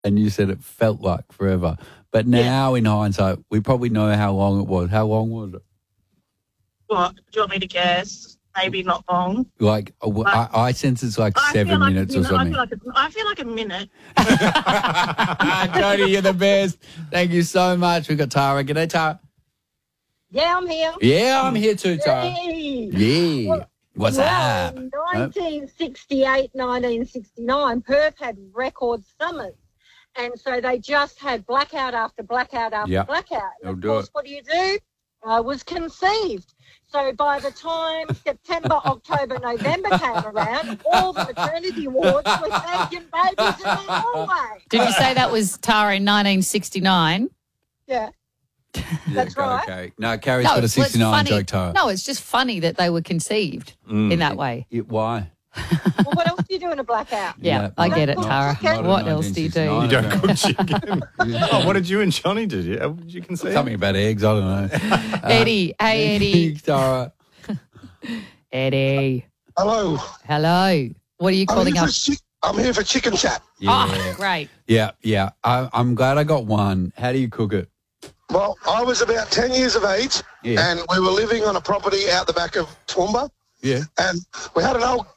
and you said it felt like forever. But now, in hindsight, we probably know how long it was. How long was it? What? Do you want me to guess? Maybe not long. Like, I sense it's like 7 minutes or something. I feel like a minute. Jody, you're the best. Thank you so much. We've got Tara. G'day, Tara. Yeah, I'm here. Yeah, I'm here too, Tara. Hey. Yeah. What's up? In 1968, 1969, Perth had record summers. And so they just had blackout after blackout after blackout. And of course, what do? I was conceived. So by the time September, October, November came around, all the maternity wards were taking babies in the hallway. Did you say that was Tara in 1969? Yeah. That's right. Okay. No, Carrie's got a 69 joke, Tara. No, it's just funny that they were conceived in that way. Why? Well, what else do you do in a blackout? Yeah, I get it, Tara. What else do you do? You don't cook chicken. What did you and Johnny do? Did you conceive? Something about eggs, I don't know. Eddie. Hey, Eddie. Tara. Eddie. Hello. Hello. What are you calling up? I'm here for chicken chat. Yeah. Oh, great. Yeah. I'm glad I got one. How do you cook it? Well, I was about 10 years of age, and we were living on a property out the back of Toowoomba. Yeah. And we had an old